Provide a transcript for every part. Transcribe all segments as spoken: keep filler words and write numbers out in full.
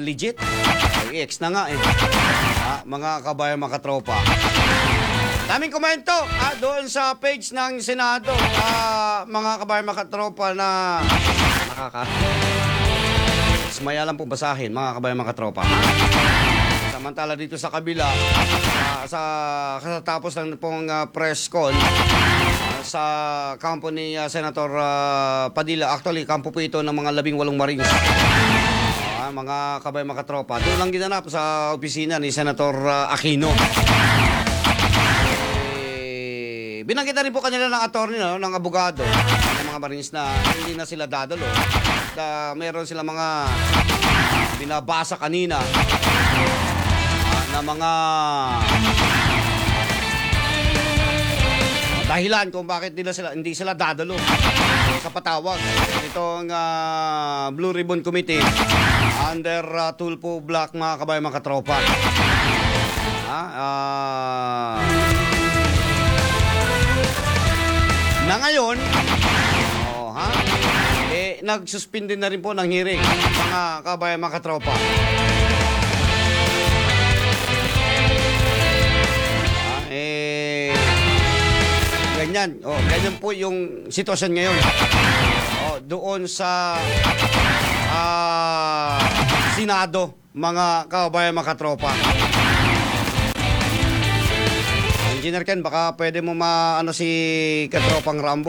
legit. Ay, ex na nga eh. Ah, mga kabayan, mga katropa. Daming komento ah, doon sa page ng Senado. Ah, mga kabayan, mga katropa na nakaka... Maya lang po basahin, mga kabayan, mga katropa. Samantala dito sa kabila, uh, sa kasatapos ng pong uh, press con uh, sa kampo ni uh, Senator uh, Padilla, actually kampo po ito ng mga labing walong Marines. Uh, mga kabayan, mga katropa, doon lang ginanap sa opisina ni Senator uh, Aquino. Eh, binanggit na rin po kanila ng attorney, no, ng abogado ng mga Marines na hindi na sila dadalo. At uh, meron sila mga binabasa kanina na mga dahilan kung bakit nila sila, hindi sila dadalo sa patawag itong uh, Blue Ribbon Committee under uh, Tulfo Black, mga kabayan, mga katropa. Ha? Uh, na ngayon, oh, ha? Eh, nagsuspindi na rin po ng hearing, mga kabayan, mga katropa. Eh, ganyan. Oh, ganyan po yung sitwasyon ngayon. Oh, doon sa uh, Senado, mga kabayan, mga katropa. Engineer Ken, baka pwede mo maano si Katropang Rambo.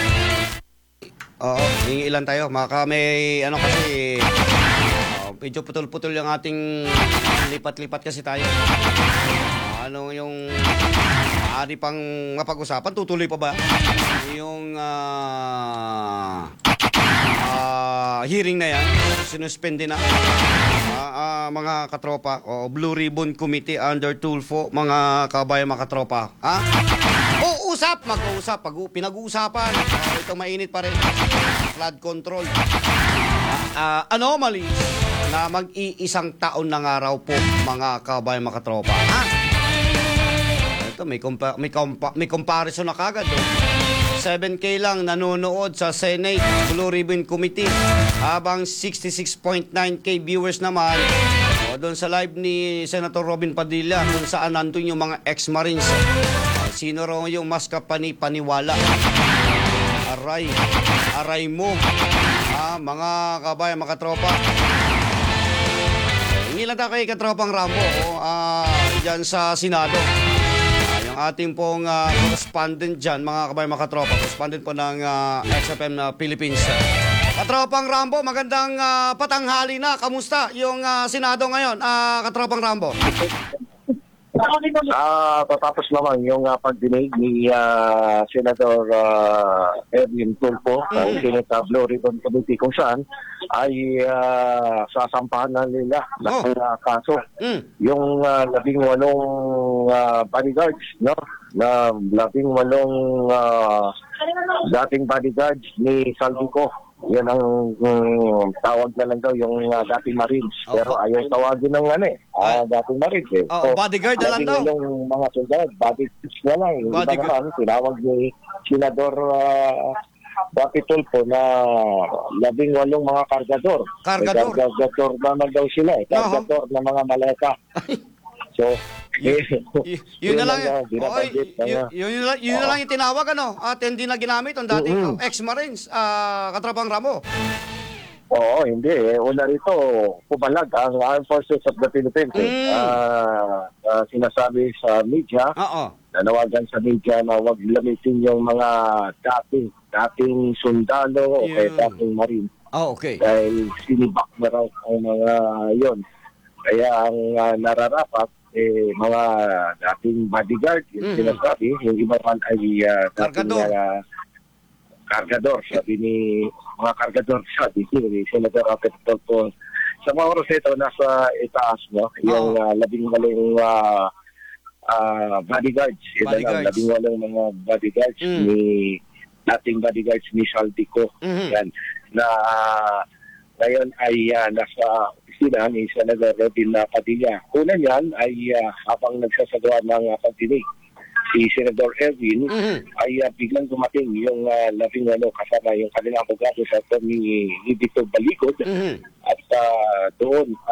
Oo, hingi ilan tayo. Maka may ano kasi uh, medyo putol-putol yung ating lipat-lipat kasi tayo. Ano yung maaari pang mapag-usapan? Tutuloy pa ba yung uh, uh, hearing na yan? Sinuspende na uh, uh, mga katropa o Blue Ribbon Committee under Tulfo, mga kabayan, mga katropa. Ha? O, usap, mag-uusap, pag pinag-uusapan. Uh, ito mainit pa rin. Flood control. Uh, uh, anomaly na mag-iisang taon na nga raw po, mga kabayan, mga katropa. Ha? Ito, may, compa- may, compa- may comparison na kagad. Oh. seven K lang nanonood sa Senate Blue Ribbon Committee, habang sixty-six point nine K viewers naman oh, doon sa live ni Senator Robin Padilla, kung saan nandun yung mga ex-Marines. Uh, sino raw yung mas kapani-paniwala? Aray, aray mo. Ah, mga kabayan, mga katropa. Hindi lang tayo kay Katropang Rambo oh, uh, dyan sa Senado. Ating pong uh, correspondent dyan, mga kabayan, mga katropa, correspondent po ng uh, X F M na uh, Philippines. Katropang Rambo, magandang uh, patanghali na. Kamusta yung uh, Senado ngayon, uh, Katropang Rambo? Uh, tatapos naman yung uh, pagdinig ni uh, Senator uh, Erwin Tulfo ng mm. Senate Blue Ribbon Committee, kung saan ay uh, sasampahan na nila oh. ng uh, kaso mm. yung uh, labing walong uh, bodyguards, no? Na labing walong uh, dating bodyguards ni Saldico. Yan ang um, tawag na lang daw yung uh, dating Marines. Oh, pero ayaw tawagin ng ano eh, uh, dating Marines eh. Oh, so, bodyguard na lang daw. Yung mga sundad, bodyguards na lang. Iba naman, tinawag ni Senador uh, Bati Tulfo na labing walong mga kargador. Kargador? May kargador naman daw sila eh. Kargador uh-huh. na mga maleka. So, Y- y- yun, yun na lang yun, oh, y- yun, yun, na, yun na lang yung tinawag, ano, at hindi na ginamit ang dating mm-hmm. ex-Marines, uh, Katropang Rambo. Oo, hindi eh. Una rito, pumalag ang Armed Forces of the Philippines. Mm. Uh, uh, sinasabi sa media, Uh-oh. nanawagan sa media na wag lamitin yung mga dating, dating sundalo yeah. o kaya dating Marine. Oh, okay. Dahil sinibak na raw ang mga yon. Kaya ang uh, nararapat, eh, mga dating bodyguard, yung mm-hmm. sinasabi, yung iba man ay uh, dating uh, kargador, sabi ni mga kargador, sabi ni Senator Robert Tulfo. Sa mga oras ito, nasa itaas, no? Yung uh, labing walong uh, uh, bodyguards. bodyguards. Labing walong mga bodyguards mm. ni dating bodyguards ni Saldico. Mm-hmm. Yan. Na uh, ngayon ay uh, nasa opisina ni Senator Robin Padilla. Una niyan ay uh, habang nagsasagawa ng uh, pagdinig, si Senator Erwin mm-hmm. ay uh, biglang dumating yung uh, labing ano, kasama yung kanilang abogado sa attorney ni Dito Balikod mm-hmm. at uh, doon